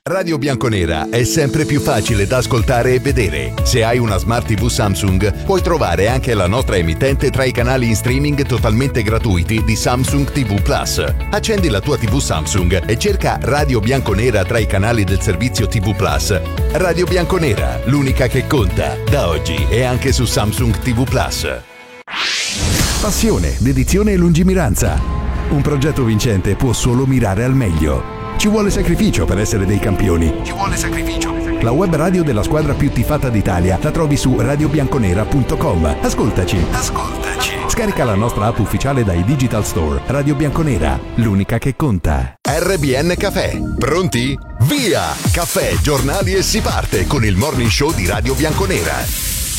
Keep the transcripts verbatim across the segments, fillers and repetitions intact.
Radio Bianconera è sempre più facile da ascoltare e vedere. Se hai una Smart tivù Samsung, puoi trovare anche la nostra emittente tra i canali in streaming totalmente gratuiti di Samsung tivù Plus. Accendi la tua tivù Samsung e cerca Radio Bianconera tra i canali del servizio tivù Plus. Radio Bianconera, l'unica che conta, da oggi e anche su Samsung tivù Plus. Passione, dedizione e lungimiranza. Un progetto vincente può solo mirare al meglio. Ci vuole sacrificio per essere dei campioni. Ci vuole sacrificio. La web radio della squadra più tifata d'Italia la trovi su radio bianconera punto com. Ascoltaci. Ascoltaci. Scarica la nostra app ufficiale dai digital store. Radio Bianconera, l'unica che conta. R B N Caffè. Pronti? Via! Caffè, giornali e si parte con il morning show di Radio Bianconera.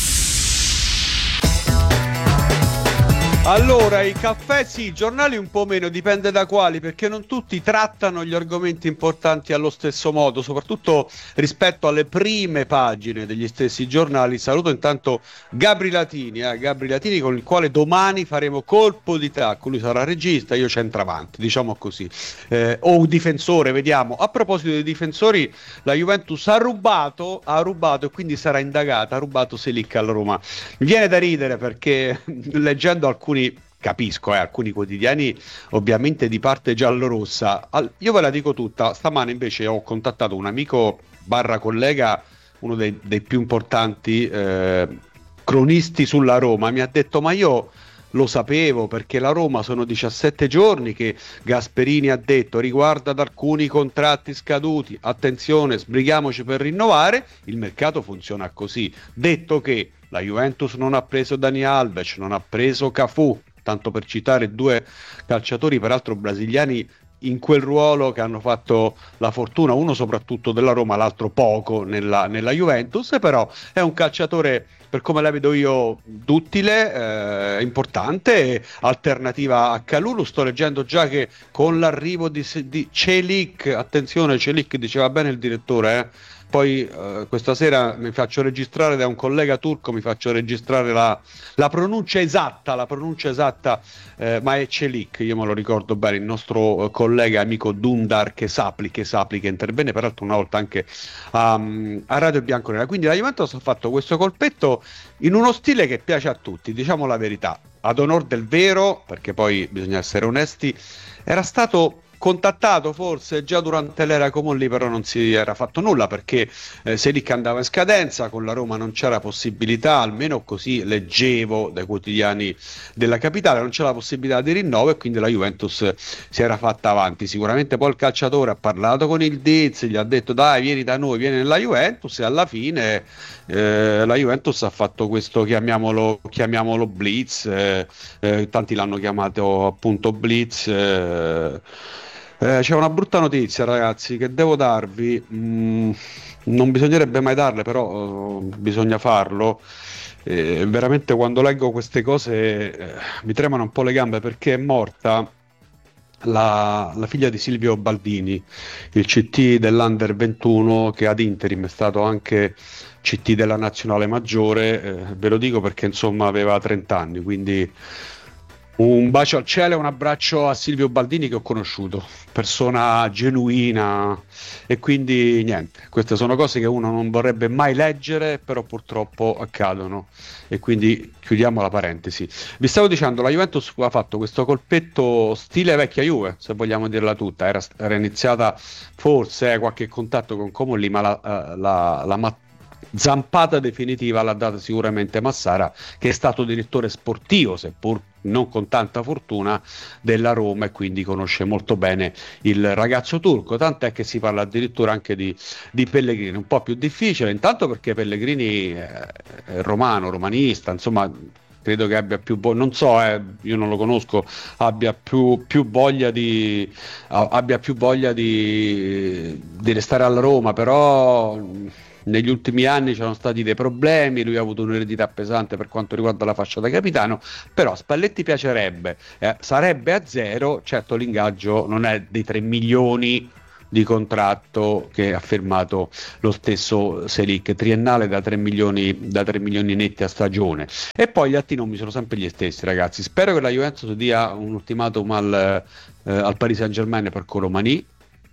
Allora, i caffè sì, i giornali un po' meno, dipende da quali, perché non tutti trattano gli argomenti importanti allo stesso modo, soprattutto rispetto alle prime pagine degli stessi giornali. Saluto intanto Gabri Latini, eh, Gabri Latini con il quale domani faremo colpo di tacco. Lui sarà regista, io centravanti, diciamo così, eh, o un difensore, vediamo. A proposito dei difensori, la Juventus ha rubato, ha rubato e quindi sarà indagata, ha rubato Selic alla Roma. Mi viene da ridere perché leggendo alcuni capisco, eh, alcuni quotidiani ovviamente di parte giallorossa. Al, io ve la dico tutta, stamane invece ho contattato un amico barra collega, uno dei, dei più importanti eh, cronisti sulla Roma, mi ha detto ma io lo sapevo perché la Roma sono diciassette giorni che Gasperini ha detto riguardo ad alcuni contratti scaduti, attenzione, sbrighiamoci per rinnovare, il mercato funziona così. Detto che la Juventus non ha preso Dani Alves, non ha preso Cafu, tanto per citare due calciatori peraltro brasiliani in quel ruolo che hanno fatto la fortuna, uno soprattutto della Roma, l'altro poco nella, nella Juventus, però è un calciatore, per come la vedo io, duttile, eh, importante, alternativa a Kalulu. Sto leggendo già che con l'arrivo di, di Çelik, attenzione, Çelik diceva bene il direttore, eh, poi eh, questa sera mi faccio registrare da un collega turco, mi faccio registrare la, la pronuncia esatta, la pronuncia esatta, eh, ma è Çelik, io me lo ricordo bene, il nostro eh, collega amico Dundar Kesapli, Kesapli che intervenne peraltro una volta anche a, a Radio Bianconera. Quindi la Juventus ha fatto questo colpetto in uno stile che piace a tutti, diciamo la verità, ad onor del vero, perché poi bisogna essere onesti, era stato contattato forse già durante l'era Comolli, però non si era fatto nulla perché eh, Selic andava in scadenza, con la Roma non c'era possibilità, almeno così leggevo dai quotidiani della capitale, non c'era la possibilità di rinnovo e quindi la Juventus si era fatta avanti. Sicuramente poi il calciatore ha parlato con il Diz, gli ha detto dai vieni da noi, vieni nella Juventus, e alla fine eh, la Juventus ha fatto questo, chiamiamolo, chiamiamolo blitz, eh, eh, tanti l'hanno chiamato appunto blitz. eh, Eh, c'è una brutta notizia ragazzi che devo darvi, mm, non bisognerebbe mai darle però eh, bisogna farlo, eh, veramente quando leggo queste cose eh, mi tremano un po' le gambe perché è morta la, la figlia di Silvio Baldini, il C T dell'Under ventuno che ad interim è stato anche C T della Nazionale Maggiore, eh, ve lo dico perché insomma aveva trenta anni, quindi un bacio al cielo e un abbraccio a Silvio Baldini che ho conosciuto, persona genuina, e quindi niente, queste sono cose che uno non vorrebbe mai leggere, però purtroppo accadono e quindi chiudiamo la parentesi. Vi stavo dicendo, la Juventus ha fatto questo colpetto stile vecchia Juve, se vogliamo dirla tutta, era, era iniziata forse eh, qualche contatto con Comolli, ma la, la, la, la mat- zampata definitiva l'ha data sicuramente Massara, che è stato direttore sportivo, seppur non con tanta fortuna, della Roma, e quindi conosce molto bene il ragazzo turco, tant'è che si parla addirittura anche di, di Pellegrini, un po' più difficile intanto perché Pellegrini è romano, romanista, insomma credo che abbia più, non so, eh, io non lo conosco, abbia più, più voglia di abbia più voglia di, di restare alla Roma, però negli ultimi anni c'erano stati dei problemi, lui ha avuto un'eredità pesante per quanto riguarda la fascia da capitano, però Spalletti piacerebbe, eh, sarebbe a zero, certo l'ingaggio non è dei tre milioni di contratto che ha firmato lo stesso Selic, triennale da tre milioni, da tre milioni netti a stagione. E poi gli atti non mi sono sempre gli stessi ragazzi, spero che la Juventus dia un ultimatum al, eh, al Paris Saint Germain per Colomani,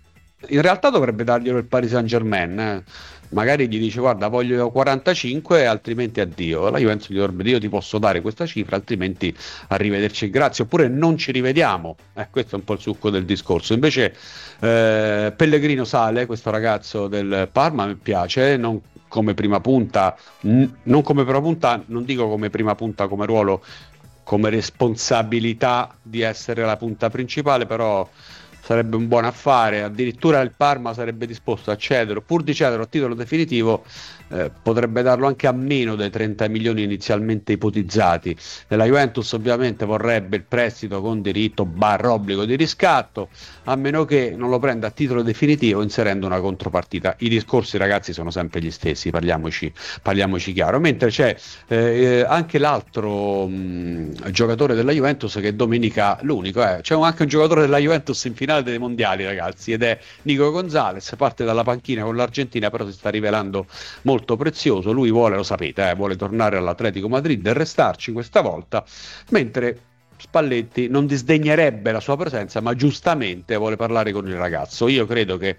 in realtà dovrebbe darglielo il Paris Saint-Germain, eh. Magari gli dice guarda voglio quarantacinque altrimenti addio, la Juventus gli dovrebbe dire io ti posso dare questa cifra altrimenti arrivederci grazie, oppure non ci rivediamo, eh, questo è un po' il succo del discorso. Invece eh, Pellegrino sale, questo ragazzo del Parma, mi piace, non come prima punta, n- non come prima punta, non dico come prima punta come ruolo, come responsabilità di essere la punta principale, però sarebbe un buon affare, addirittura il Parma sarebbe disposto a cederlo, pur di cederlo a titolo definitivo, eh, potrebbe darlo anche a meno dei trenta milioni inizialmente ipotizzati. La Juventus ovviamente vorrebbe il prestito con diritto barra obbligo di riscatto, a meno che non lo prenda a titolo definitivo inserendo una contropartita. I discorsi, ragazzi, sono sempre gli stessi, parliamoci, parliamoci chiaro, mentre c'è eh, anche l'altro mh, giocatore della Juventus che domenica, l'unico, eh, c'è anche un giocatore della Juventus in finale dei mondiali, ragazzi, ed è Nico Gonzalez, parte dalla panchina con l'Argentina, però si sta rivelando molto prezioso. Lui vuole, lo sapete, eh, vuole tornare all'Atletico Madrid e restarci questa volta, mentre Spalletti non disdegnerebbe la sua presenza, ma giustamente vuole parlare con il ragazzo. Io credo che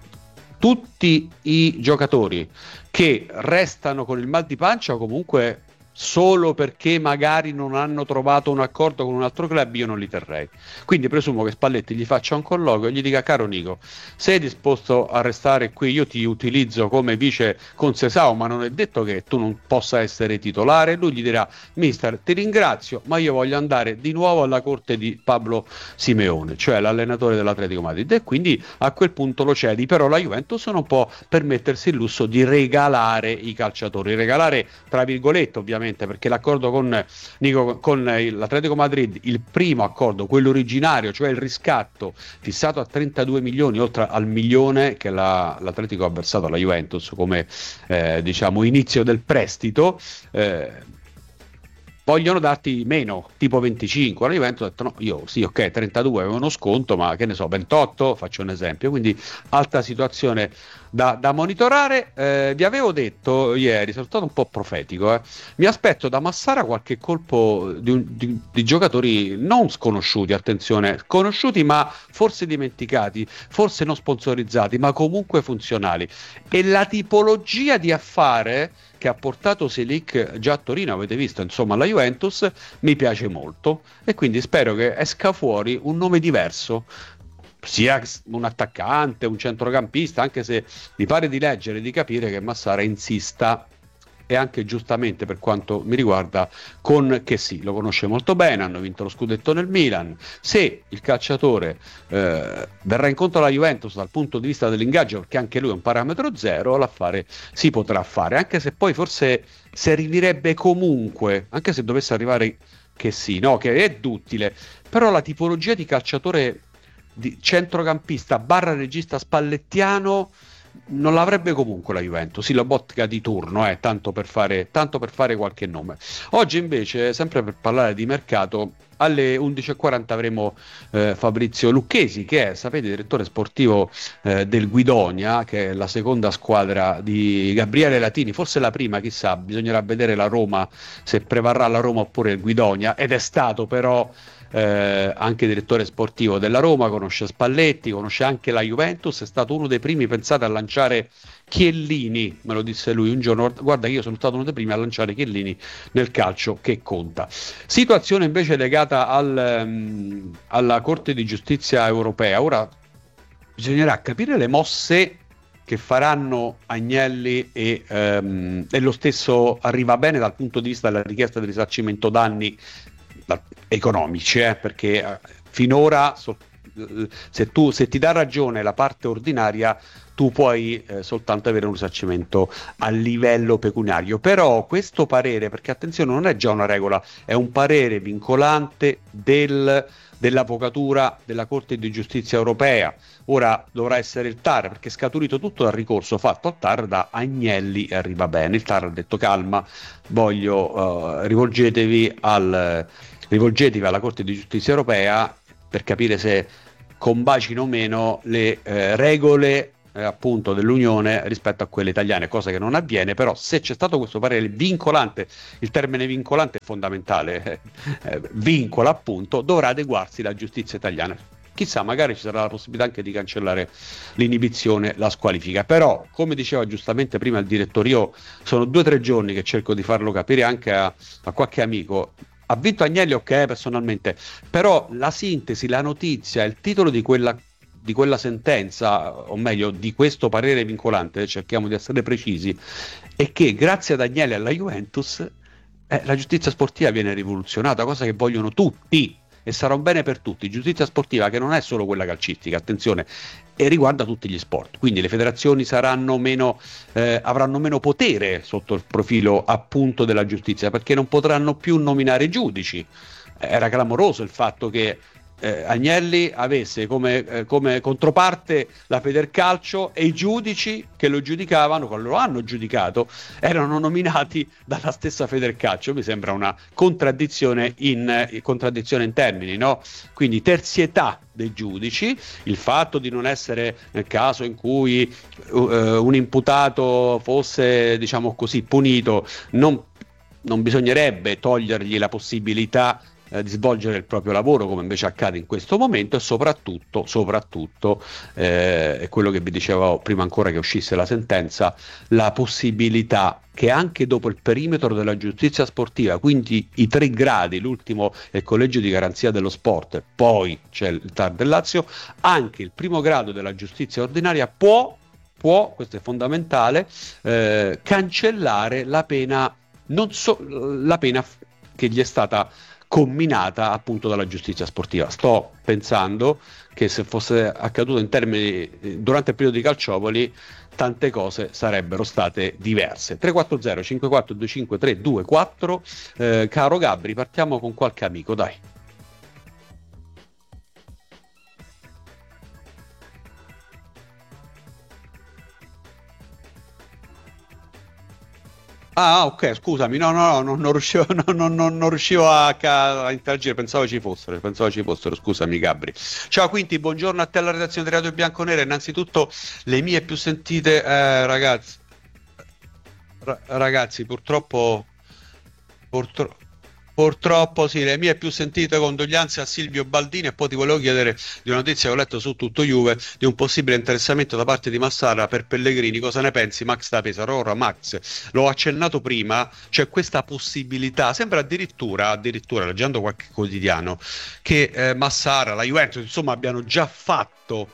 tutti i giocatori che restano con il mal di pancia o comunque solo perché magari non hanno trovato un accordo con un altro club, io non li terrei. Quindi presumo che Spalletti gli faccia un colloquio e gli dica: caro Nico, sei disposto a restare qui, io ti utilizzo come vice con Sesao, ma non è detto che tu non possa essere titolare. Lui gli dirà: mister, ti ringrazio, ma io voglio andare di nuovo alla corte di Pablo Simeone, cioè l'allenatore dell'Atletico Madrid, e quindi a quel punto lo cedi. Però la Juventus non può permettersi il lusso di regalare i calciatori, regalare tra virgolette ovviamente, perché l'accordo con, Nico, con l'Atletico Madrid, il primo accordo, quello originario, cioè il riscatto fissato a trentadue milioni oltre al milione che la, l'Atletico ha versato alla Juventus come eh, diciamo inizio del prestito, eh, vogliono darti meno, tipo venticinque. La Juventus ha detto no, io sì, ok, trentadue avevo uno sconto, ma che ne so, ventotto, faccio un esempio. Quindi altra situazione da, da monitorare. Eh, vi avevo detto ieri, sono stato un po' profetico, eh. Mi aspetto da Massara qualche colpo di, un, di, di giocatori non sconosciuti, attenzione, conosciuti ma forse dimenticati, forse non sponsorizzati, ma comunque funzionali. E la tipologia di affare che ha portato Selic già a Torino, avete visto, insomma, la Juventus, mi piace molto, e quindi spero che esca fuori un nome diverso, sia un attaccante, un centrocampista, anche se mi pare di leggere e di capire che Massara insista, e anche giustamente per quanto mi riguarda, con che sì, lo conosce molto bene, hanno vinto lo scudetto nel Milan. Se il calciatore eh, verrà incontro alla Juventus dal punto di vista dell'ingaggio, perché anche lui è un parametro zero, l'affare si potrà fare, anche se poi forse servirebbe comunque, anche se dovesse arrivare che sì, no, che è duttile, però la tipologia di calciatore di centrocampista barra regista spallettiano non l'avrebbe comunque la Juventus, sì, la botka di turno, eh, tanto per fare tanto per fare qualche nome. Oggi invece, sempre per parlare di mercato, alle undici e quaranta avremo eh, Fabrizio Lucchesi, che è, sapete, direttore sportivo eh, del Guidonia, che è la seconda squadra di Gabriele Latini, forse la prima, chissà, bisognerà vedere la Roma, se prevarrà la Roma oppure il Guidonia, ed è stato però Eh, anche direttore sportivo della Roma, conosce Spalletti, conosce anche la Juventus, è stato uno dei primi, pensate, a lanciare Chiellini, me lo disse lui un giorno, guarda che io sono stato uno dei primi a lanciare Chiellini nel calcio che conta. Situazione invece legata al, um, alla Corte di Giustizia Europea. Ora bisognerà capire le mosse che faranno Agnelli e, um, e lo stesso Arrivabene dal punto di vista della richiesta di risarcimento danni economici, eh, perché eh, finora so, se, tu, se ti dà ragione la parte ordinaria, tu puoi eh, soltanto avere un risarcimento a livello pecuniario. Però questo parere, perché attenzione, non è già una regola, è un parere vincolante del, dell'avvocatura della Corte di Giustizia Europea. Ora dovrà essere il T A R, perché è scaturito tutto dal ricorso fatto al T A R da Agnelli e Arrivabene. Il T A R ha detto calma, voglio uh, rivolgetevi al rivolgetevi alla Corte di Giustizia Europea per capire se combacino o meno le eh, regole eh, appunto dell'Unione rispetto a quelle italiane, cosa che non avviene. Però se c'è stato questo parere vincolante, il termine vincolante è fondamentale, eh, eh, vincola appunto, dovrà adeguarsi la giustizia italiana. chissà, magari ci sarà la possibilità anche di cancellare l'inibizione, la squalifica. Però, come diceva giustamente prima il direttore, io sono due o tre giorni che cerco di farlo capire anche a, a qualche amico. Ha vinto Agnelli, ok, personalmente, però la sintesi, la notizia, il titolo di quella di quella sentenza, o meglio di questo parere vincolante, cerchiamo di essere precisi, è che grazie ad Agnelli e alla Juventus eh, la giustizia sportiva viene rivoluzionata, cosa che vogliono tutti e sarà un bene per tutti. Giustizia sportiva che non è solo quella calcistica, attenzione, e riguarda tutti gli sport, quindi le federazioni saranno meno eh, avranno meno potere sotto il profilo appunto della giustizia, perché non potranno più nominare giudici. Era clamoroso il fatto che Eh, Agnelli avesse come, eh, come controparte la Federcalcio e i giudici che lo giudicavano, che lo hanno giudicato, erano nominati dalla stessa Federcalcio. Mi sembra una contraddizione in, eh, contraddizione in termini, no? Quindi terzietà dei giudici, il fatto di non essere, nel caso in cui uh, un imputato fosse, diciamo così, punito, non, non bisognerebbe togliergli la possibilità di svolgere il proprio lavoro, come invece accade in questo momento, e soprattutto, soprattutto eh, è quello che vi dicevo prima ancora che uscisse la sentenza, la possibilità che anche dopo il perimetro della giustizia sportiva, quindi i tre gradi, l'ultimo è il collegio di garanzia dello sport, poi c'è il T A R del Lazio, anche il primo grado della giustizia ordinaria può, può questo è fondamentale, eh, cancellare la pena, non so, la pena che gli è stata comminata appunto dalla giustizia sportiva. Sto pensando che se fosse accaduto in termini durante il periodo di Calciopoli, tante cose sarebbero state diverse. tre quattro zero cinque quattro due cinque tre due quattro, eh, caro Gabri, partiamo con qualche amico, dai. Ah, ok, scusami, no, no, no, non, non riuscivo, no, no, no, non riuscivo a, a interagire, pensavo ci fossero, pensavo ci fossero, scusami Gabri. Ciao Quinti, buongiorno a te alla redazione di Radio Bianconera, innanzitutto le mie più sentite, eh, ragazzi, ra- ragazzi, purtroppo, purtroppo, purtroppo sì, le mie più sentite condoglianze a Silvio Baldini, e poi ti volevo chiedere di una notizia che ho letto su Tutto Juve, di un possibile interessamento da parte di Massara per Pellegrini. Cosa ne pensi, Max da Pesaro? Ora Max, l'ho accennato prima, c'è questa possibilità, sembra addirittura, addirittura leggendo qualche quotidiano, che eh, Massara, la Juventus, insomma, abbiano già fatto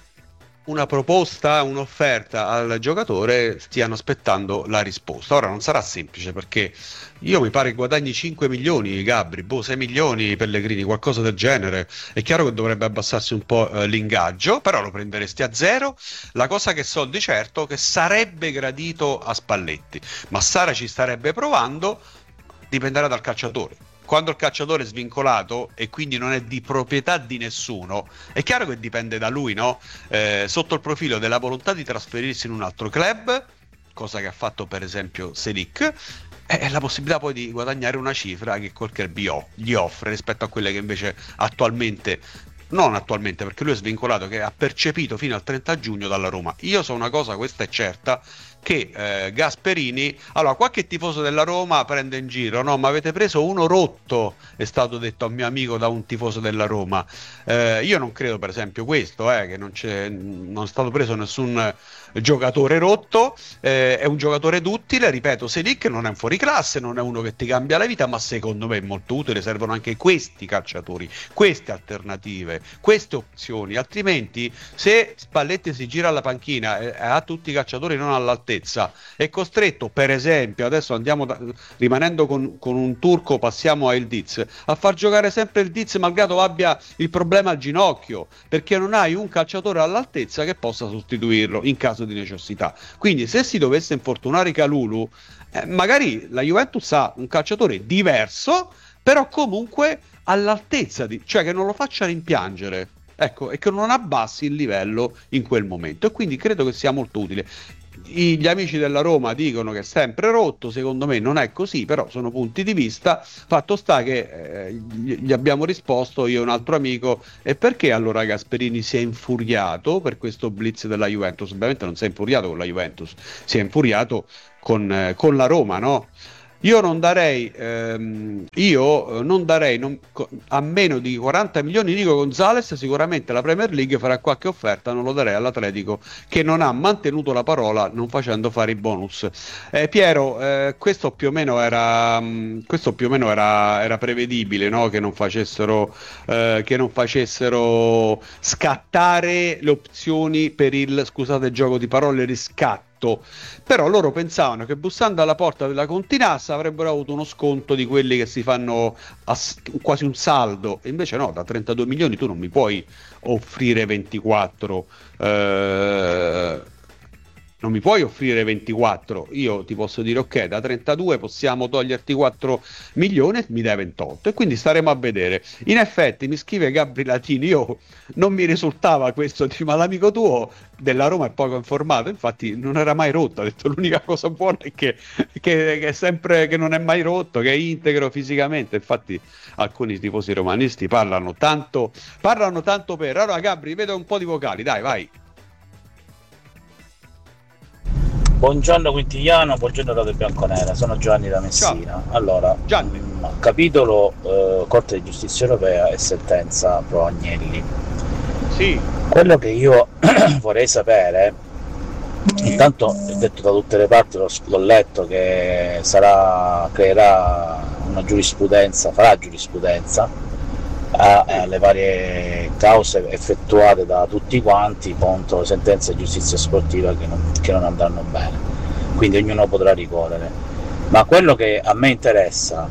una proposta, un'offerta al giocatore, stiano aspettando la risposta. Ora non sarà semplice, perché io mi pare che guadagni cinque milioni Gabri, boh, sei milioni Pellegrini, qualcosa del genere. È chiaro che dovrebbe abbassarsi un po' eh, l'ingaggio, però lo prenderesti a zero. La cosa che so di certo che sarebbe gradito a Spalletti, ma Sara ci starebbe provando, dipenderà dal calciatore. Quando il calciatore è svincolato e quindi non è di proprietà di nessuno, è chiaro che dipende da lui, no? Eh, sotto il profilo della volontà di trasferirsi in un altro club, cosa che ha fatto per esempio Selic, e la possibilità poi di guadagnare una cifra che quel club gli offre rispetto a quelle che invece attualmente, non attualmente perché lui è svincolato, che ha percepito fino al trenta giugno dalla Roma. Io so una cosa, questa è certa, che eh, Gasperini, allora qualche tifoso della Roma prende in giro, no, ma avete preso uno rotto, è stato detto a un mio amico da un tifoso della Roma. Eh, io non credo per esempio questo, eh, che non, c'è, non è stato preso nessun giocatore rotto, eh, è un giocatore duttile, ripeto, Selic non è un fuoriclasse, non è uno che ti cambia la vita, ma secondo me è molto utile, servono anche questi calciatori, queste alternative, queste opzioni, altrimenti se Spalletti si gira alla panchina e ha tutti i calciatori non all'altezza, è costretto, per esempio, adesso andiamo da, rimanendo con, con un turco, passiamo a Ildiz, a far giocare sempre Ildiz malgrado abbia il problema al ginocchio, perché non hai un calciatore all'altezza che possa sostituirlo in caso di necessità. Quindi se si dovesse infortunare Kalulu, eh, magari la Juventus ha un calciatore diverso, però comunque all'altezza, di, cioè che non lo faccia rimpiangere, ecco, e che non abbassi il livello in quel momento, e quindi credo che sia molto utile. Gli amici della Roma dicono che è sempre rotto, secondo me non è così, però sono punti di vista. Fatto sta che eh, gli abbiamo risposto io e un altro amico: e perché allora Gasperini si è infuriato per questo blitz della Juventus? Ovviamente non si è infuriato con la Juventus, si è infuriato con, eh, con la Roma, no? io non darei ehm, io non darei non, a meno di quaranta milioni Nico Gonzalez. Sicuramente la Premier League farà qualche offerta, non lo darei all'Atletico, che non ha mantenuto la parola non facendo fare i bonus. eh, Piero, eh, questo più o meno era mh, questo più o meno era, era prevedibile, no? Che non facessero eh, che non facessero scattare le opzioni per il, scusate il gioco di parole, riscatto. Però loro pensavano che bussando alla porta della Continassa avrebbero avuto uno sconto di quelli che si fanno a, quasi un saldo, e invece no, da trentadue milioni tu non mi puoi offrire ventiquattro, eh, non mi puoi offrire ventiquattro. Io ti posso dire ok, da trentadue possiamo toglierti quattro milioni e mi dai ventotto, e quindi staremo a vedere. In effetti mi scrive Gabri Latini, io non mi risultava questo, ma l'amico tuo della Roma è poco informato, infatti non era mai rotto, ha detto l'unica cosa buona è che, che, che è sempre, che non è mai rotto, che è integro fisicamente. Infatti alcuni tifosi romanisti parlano tanto parlano tanto per. Allora Gabri, vedo un po' di vocali, dai, vai. Buongiorno Quintigliano, buongiorno Radio Bianconera, sono Giovanni da Messina. Ciao. Allora, Gianni. Mh, capitolo eh, Corte di Giustizia Europea e sentenza pro Agnelli. Sì. Quello che io vorrei sapere, intanto è detto da tutte le parti, l'ho, l'ho letto, che sarà creerà una giurisprudenza, farà giurisprudenza alle varie cause effettuate da tutti quanti contro sentenze di giustizia sportiva che non, che non andranno bene, quindi ognuno potrà ricorrere. Ma quello che a me interessa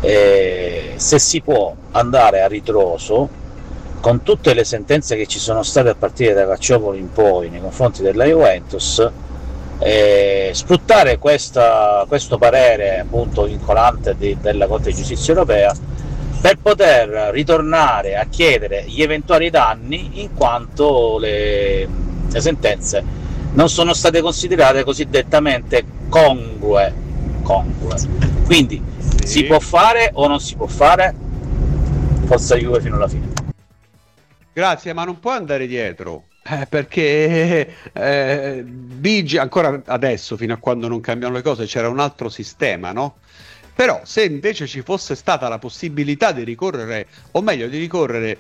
è se si può andare a ritroso con tutte le sentenze che ci sono state a partire da Calciopoli in poi nei confronti della Juventus, eh, sfruttare questa, questo parere appunto vincolante di, della Corte di Giustizia Europea per poter ritornare a chiedere gli eventuali danni, in quanto le, le sentenze non sono state considerate cosiddetamente congrue. congrue. Quindi sì. Si può fare o non si può fare? Forza Juve fino alla fine. Grazie, ma non puoi andare dietro. Eh, perché eh, vige ancora adesso, fino a quando non cambiano le cose, c'era un altro sistema, no? Però se invece ci fosse stata la possibilità di ricorrere, o meglio di ricorrere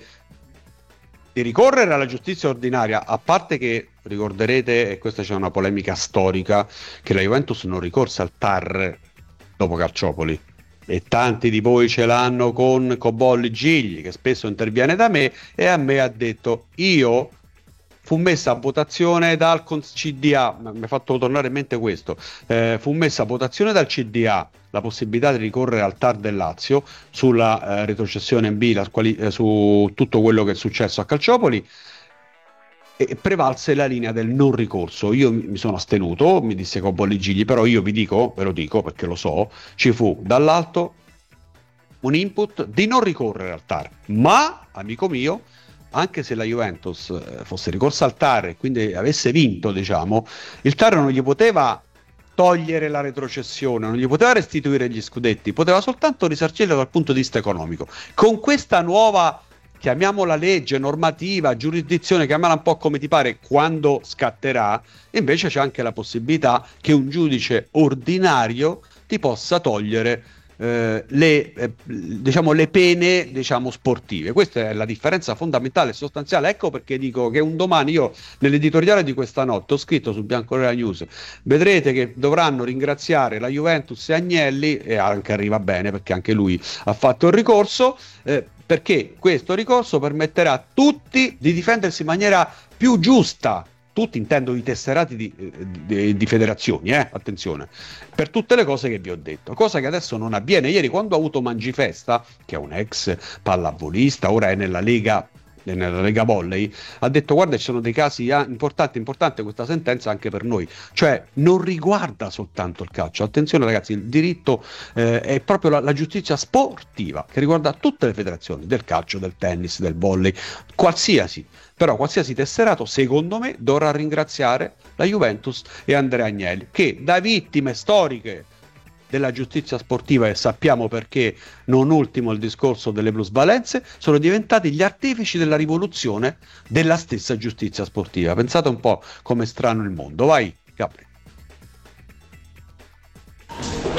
di ricorrere alla giustizia ordinaria, a parte che ricorderete, e questa c'è una polemica storica, che la Juventus non ricorse al T A R dopo Calciopoli, e tanti di voi ce l'hanno con Cobolli Gigli, che spesso interviene da me, e a me ha detto: io fu messa a votazione dal C D A, mi ha fatto tornare in mente questo, eh, fu messa a votazione dal C D A la possibilità di ricorrere al T A R del Lazio sulla eh, retrocessione in B, la quali, eh, su tutto quello che è successo a Calciopoli, e prevalse la linea del non ricorso. Io mi sono astenuto, mi disse Cobolli Gigli, però io vi dico, ve lo dico perché lo so, ci fu dall'alto un input di non ricorrere al T A R, ma, amico mio, anche se la Juventus fosse ricorsa al T A R e quindi avesse vinto, diciamo, il T A R non gli poteva togliere la retrocessione, non gli poteva restituire gli scudetti, poteva soltanto risarcirlo dal punto di vista economico. Con questa nuova, chiamiamola legge, normativa, giurisdizione, chiamala un po' come ti pare, quando scatterà, invece c'è anche la possibilità che un giudice ordinario ti possa togliere Eh, le, eh, diciamo, le pene, diciamo, sportive. Questa è la differenza fondamentale e sostanziale. Ecco perché dico che un domani, io nell'editoriale di questa notte ho scritto su Bianconera News, vedrete che dovranno ringraziare la Juventus e Agnelli, e anche arriva bene perché anche lui ha fatto il ricorso, eh, perché questo ricorso permetterà a tutti di difendersi in maniera più giusta. Tutti intendo i tesserati di, di, di federazioni, eh? Attenzione, per tutte le cose che vi ho detto, cosa che adesso non avviene. Ieri, quando ha avuto Mangifesta, che è un ex pallavolista, ora è nella Lega, nella Lega Volley, ha detto: guarda, ci sono dei casi ah, importanti, importante questa sentenza anche per noi, cioè non riguarda soltanto il calcio. Attenzione ragazzi, il diritto eh, è proprio la, la giustizia sportiva, che riguarda tutte le federazioni, del calcio, del tennis, del volley, qualsiasi. Però qualsiasi tesserato, secondo me, dovrà ringraziare la Juventus e Andrea Agnelli, che da vittime storiche della giustizia sportiva, e sappiamo perché, non ultimo il discorso delle plusvalenze, sono diventati gli artefici della rivoluzione della stessa giustizia sportiva. Pensate un po' come strano il mondo. Vai, Gabri.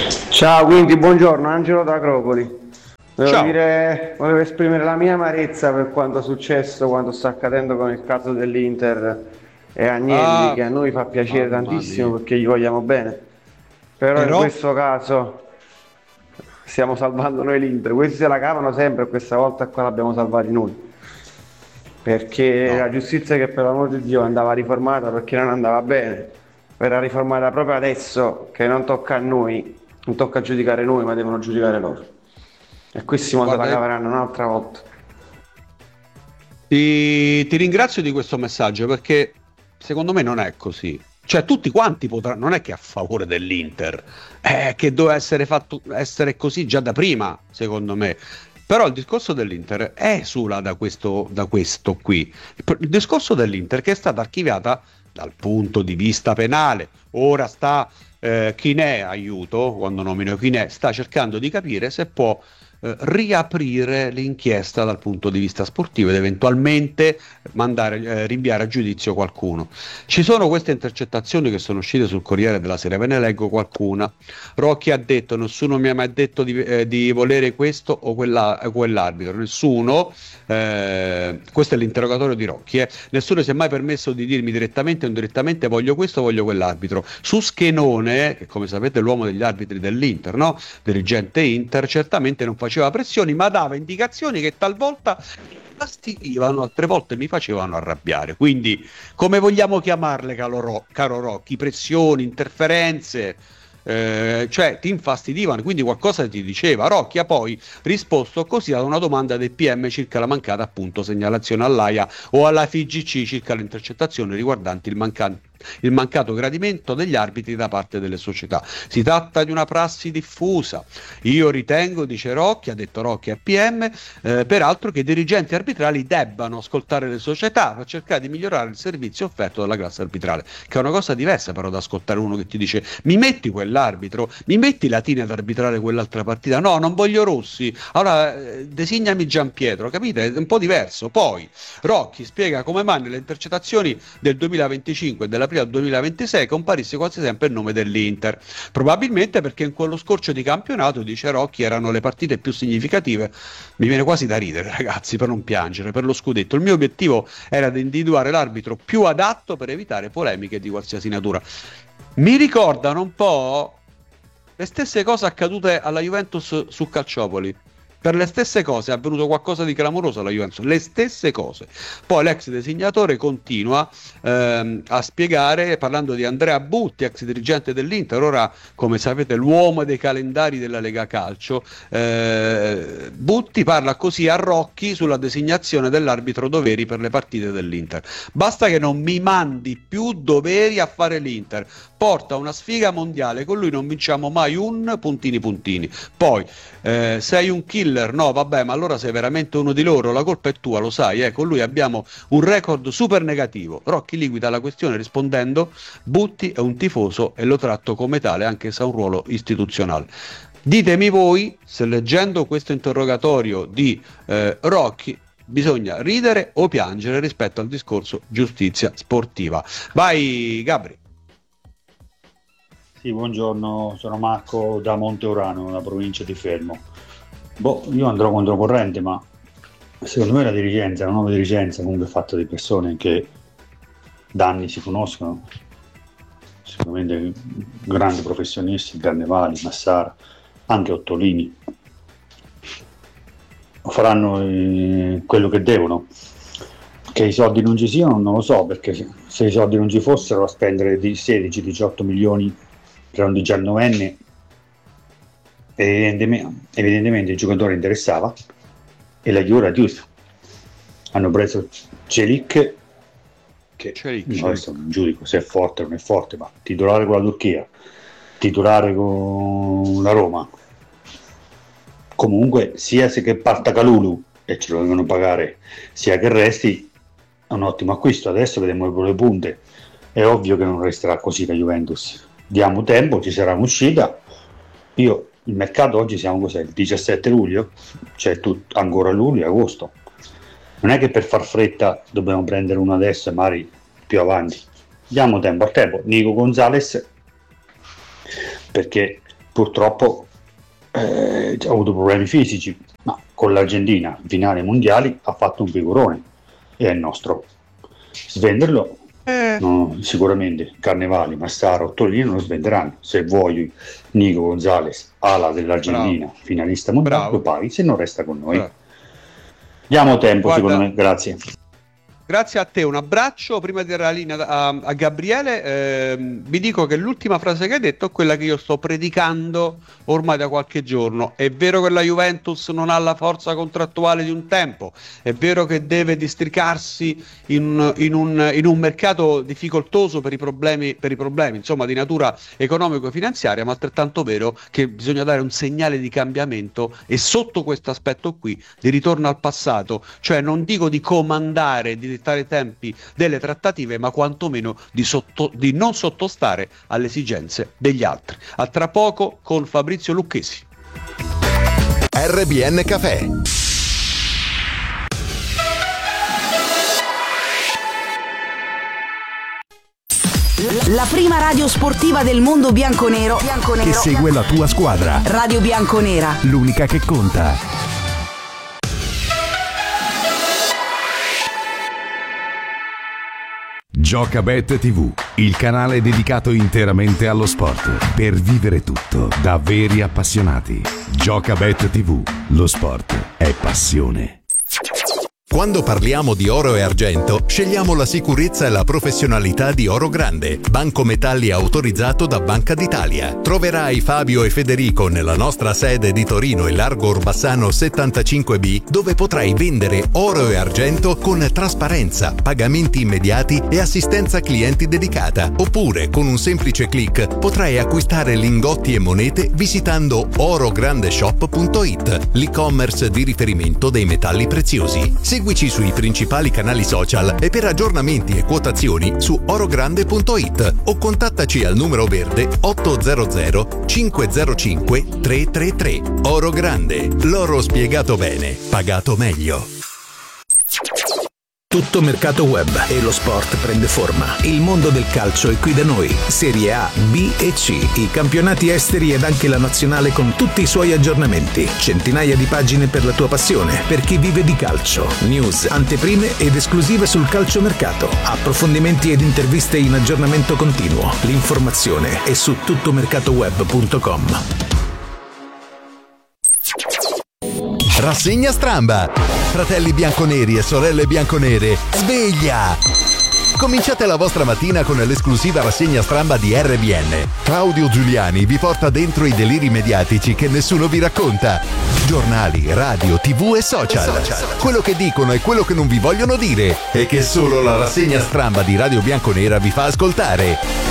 Ciao, quindi buongiorno, Angelo da Acropoli. Devo Ciao. dire, volevo esprimere la mia amarezza per quanto è successo, quanto sta accadendo con il caso dell'Inter e Agnelli, Ah, che a noi fa piacere mamma tantissimo mia. perché gli vogliamo bene. Però in Però questo caso stiamo salvando noi l'Inter. Questi se la cavano sempre e questa volta qua l'abbiamo salvati noi. Perché no. la giustizia, che per l'amor di Dio andava riformata perché non andava bene, verrà riformata proprio adesso, che non tocca a noi, non tocca giudicare noi, ma devono giudicare loro. E questi mo se la Guarda, caveranno un'altra volta. ti, ti ringrazio di questo messaggio perché secondo me non è così. Cioè tutti quanti potranno, non è che a favore dell'Inter, è che doveva essere fatto essere così già da prima, secondo me. Però il discorso dell'Inter esula da questo, da questo qui. Il discorso dell'Inter che è stata archiviata dal punto di vista penale. Ora sta eh, Chinè, aiuto, quando nomino Chinè, sta cercando di capire se può eh, riaprire l'inchiesta dal punto di vista sportivo ed eventualmente mandare, eh, rinviare a giudizio qualcuno. Ci sono queste intercettazioni che sono uscite sul Corriere della Sera, ve ne leggo qualcuna. Rocchi ha detto: nessuno mi ha mai detto di, eh, di volere questo o quella, quell'arbitro, nessuno, eh, questo è l'interrogatorio di Rocchi, eh. Nessuno si è mai permesso di dirmi direttamente o indirettamente voglio questo o voglio quell'arbitro. Su Schenone, che come sapete è l'uomo degli arbitri dell'Inter, no? Dirigente Inter, certamente non faceva pressioni, ma dava indicazioni che talvolta fastidivano, altre volte mi facevano arrabbiare. Quindi come vogliamo chiamarle, caro, Ro- caro Rocchi? Pressioni, interferenze, eh, cioè ti infastidivano, quindi qualcosa ti diceva. Rocchi ha poi risposto così ad una domanda del P M circa la mancata appunto segnalazione all'A I A o alla F I G C circa le intercettazioni riguardanti il mancante il mancato gradimento degli arbitri da parte delle società. Si tratta di una prassi diffusa. Io ritengo, dice Rocchi, ha detto Rocchi a P M, eh, peraltro che i dirigenti arbitrali debbano ascoltare le società per cercare di migliorare il servizio offerto dalla classe arbitrale, che è una cosa diversa però da ascoltare uno che ti dice mi metti quell'arbitro, mi metti Latini ad arbitrare quell'altra partita, no, non voglio Rossi, allora eh, designami Gianpietro, capite? È un po' diverso. Poi Rocchi spiega come mai nelle intercettazioni del duemilaventicinque e della al duemilaventisei comparisse quasi sempre il nome dell'Inter, probabilmente perché in quello scorcio di campionato, dice Rocchi, erano le partite più significative. Mi viene quasi da ridere, ragazzi, per non piangere, per lo scudetto. Il mio obiettivo era di individuare l'arbitro più adatto per evitare polemiche di qualsiasi natura. Mi ricordano un po' le stesse cose accadute alla Juventus su Calciopoli. Per le stesse cose è avvenuto qualcosa di clamoroso alla Juventus, le stesse cose. Poi l'ex designatore continua ehm, a spiegare, parlando di Andrea Butti, ex dirigente dell'Inter, ora come sapete l'uomo dei calendari della Lega Calcio. eh, Butti parla così a Rocchi sulla designazione dell'arbitro Doveri per le partite dell'Inter. Basta che non mi mandi più Doveri a fare l'Inter, porta una sfiga mondiale, con lui non vinciamo mai un puntini puntini. Poi eh, sei un killer, no vabbè, ma allora sei veramente uno di loro, la colpa è tua, lo sai, eh? Con lui abbiamo un record super negativo. Rocchi liquida la questione rispondendo: Butti è un tifoso e lo tratto come tale anche se ha un ruolo istituzionale. Ditemi voi se leggendo questo interrogatorio di eh, Rocchi bisogna ridere o piangere rispetto al discorso giustizia sportiva. Vai Gabri. Sì, buongiorno, sono Marco da Monteurano, nella provincia di Fermo. Boh, io andrò controcorrente, ma secondo me la dirigenza, la nuova dirigenza comunque è fatta di persone che da anni si conoscono, sicuramente grandi professionisti, Carnevali, Massara, anche Ottolini. Faranno eh, quello che devono. Che i soldi non ci siano non lo so, perché se i soldi non ci fossero a spendere di sedici diciotto milioni per un diciannovenne, evidentemente, evidentemente il giocatore interessava e la Juve era giusta. Hanno preso Celik, che Celik, io Celik. adesso non giudico se è forte o non è forte, ma titolare con la Turchia, titolare con la Roma, comunque sia se che parta Kalulu e ce lo devono pagare, sia che resti, è un ottimo acquisto. Adesso vediamo le punte, è ovvio che non resterà così la Juventus, diamo tempo, ci sarà un'uscita. Io il mercato oggi siamo cos'è, il diciassette luglio, cioè tut, ancora luglio, agosto, non è che per far fretta dobbiamo prendere uno adesso e magari più avanti, diamo tempo al tempo. Nico Gonzalez, perché purtroppo eh, ha avuto problemi fisici, ma con l'Argentina in finale mondiali ha fatto un figurone e è il nostro. Svenderlo Eh. no, sicuramente Carnevali, Massaro, Torino lo svenderanno. Se vuoi Nico Gonzalez, ala dell'Argentina, Bravo. finalista mondiale, Bravo. lo paghi, se non resta con noi. Bravo. Diamo tempo, Guarda, secondo me, grazie. Grazie a te, un abbraccio. Prima di dare la linea a, a Gabriele, ehm, vi dico che l'ultima frase che hai detto è quella che io sto predicando ormai da qualche giorno. È vero che la Juventus non ha la forza contrattuale di un tempo, è vero che deve districarsi in, in, un, in un mercato difficoltoso per i problemi, per i problemi insomma, di natura economico-finanziaria, ma altrettanto vero che bisogna dare un segnale di cambiamento e sotto questo aspetto qui di ritorno al passato, cioè non dico di comandare, di dettare i tempi delle trattative, ma quantomeno di, sotto, di non sottostare alle esigenze degli altri. A tra poco con Fabrizio Lucchesi. R B N Café. La prima radio sportiva del mondo bianconero, bianconero Che segue la tua squadra. Radio Bianconera. L'unica che conta. Giocabet tivù, il canale dedicato interamente allo sport, per vivere tutto da veri appassionati. Giocabet tivù, lo sport è passione. Quando parliamo di oro e argento, scegliamo la sicurezza e la professionalità di Oro Grande, banco metalli autorizzato da Banca d'Italia. Troverai Fabio e Federico nella nostra sede di Torino e Largo Orbassano settantacinque B, dove potrai vendere oro e argento con trasparenza, pagamenti immediati e assistenza clienti dedicata. Oppure, con un semplice click, potrai acquistare lingotti e monete visitando orograndeshop punto it, l'e-commerce di riferimento dei metalli preziosi. Seguici sui principali canali social e per aggiornamenti e quotazioni su orogrande punto it o contattaci al numero verde otto zero zero cinque zero cinque tre tre tre. Oro Grande, l'oro spiegato bene, pagato meglio. Tutto mercato web e lo sport prende forma. Il mondo del calcio è qui da noi. Serie A, B e C, i campionati esteri ed anche la nazionale con tutti i suoi aggiornamenti. Centinaia di pagine per la tua passione, per chi vive di calcio. News, anteprime ed esclusive sul calciomercato. Approfondimenti ed interviste in aggiornamento continuo. L'informazione è su tuttomercatoweb punto com. Rassegna Stramba. Fratelli bianconeri e sorelle bianconere, sveglia! Cominciate la vostra mattina con l'esclusiva rassegna Stramba di R B N. Claudio Giuliani vi porta dentro i deliri mediatici che nessuno vi racconta. Giornali, radio, tv e social. Quello che dicono e quello che non vi vogliono dire e che solo la rassegna Stramba di Radio Bianconera vi fa ascoltare.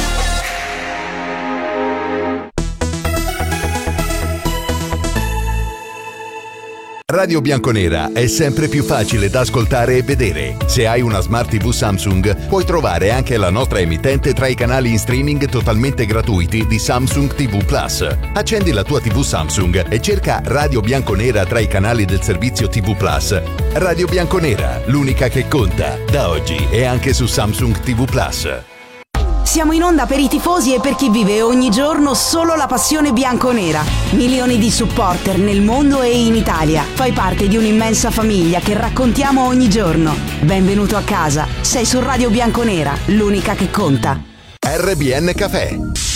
Radio Bianconera è sempre più facile da ascoltare e vedere. Se hai una Smart tivù Samsung, puoi trovare anche la nostra emittente tra i canali in streaming totalmente gratuiti di Samsung tivù Plus. Accendi la tua tivù Samsung e cerca Radio Bianconera tra i canali del servizio tivù Plus. Radio Bianconera, l'unica che conta, da oggi e anche su Samsung tivù Plus. Siamo in onda per i tifosi e per chi vive ogni giorno solo la passione bianconera. Milioni di supporter nel mondo e in Italia. Fai parte di un'immensa famiglia che raccontiamo ogni giorno. Benvenuto a casa. Sei su Radio Bianconera, l'unica che conta. R B N Café.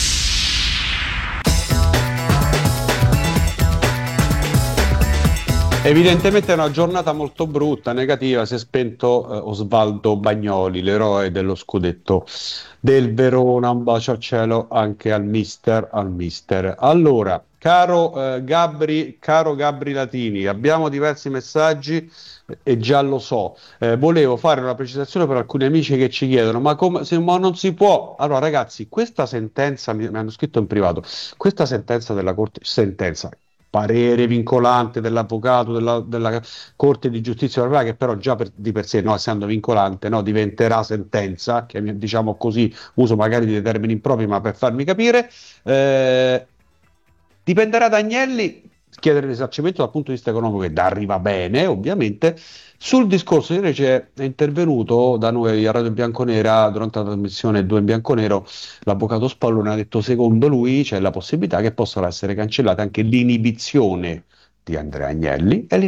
Evidentemente è una giornata molto brutta, negativa, si è spento eh, Osvaldo Bagnoli, l'eroe dello scudetto del Verona. Un bacio al cielo anche al mister, al mister. Allora, caro eh, Gabri, caro Gabri Latini, abbiamo diversi messaggi e già lo so. Eh, volevo fare una precisazione per alcuni amici che ci chiedono, ma, come, se, ma non si può? Allora ragazzi, questa sentenza, mi, mi hanno scritto in privato, questa sentenza della Corte, sentenza, parere vincolante dell'avvocato della, della Corte di Giustizia europea, che però già per, di per sé, no, essendo vincolante, no, diventerà sentenza, che diciamo così, uso magari dei termini impropri ma per farmi capire, eh, dipenderà da Agnelli chiedere risarcimento dal punto di vista economico, ed arriva bene ovviamente. Sul discorso invece è intervenuto da noi a Radio Bianconera durante la trasmissione due in Bianconero l'avvocato Spallone, ha detto secondo lui c'è la possibilità che possa essere cancellata anche l'inibizione di Andrea Agnelli e